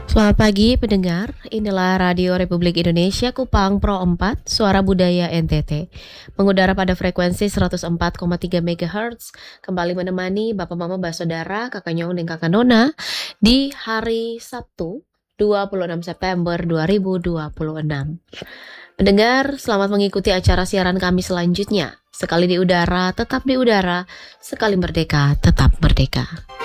Selamat pagi pendengar, inilah Radio Republik Indonesia Kupang Pro 4, Suara Budaya NTT. Mengudara pada frekuensi 104,3 MHz, kembali menemani Bapak Mama Basodara, Kakak Nyong dan Kakak Nona di hari Sabtu 26 September 2026. Pendengar, selamat mengikuti acara siaran kami selanjutnya. Sekali di udara, tetap di udara. Sekali merdeka, tetap merdeka.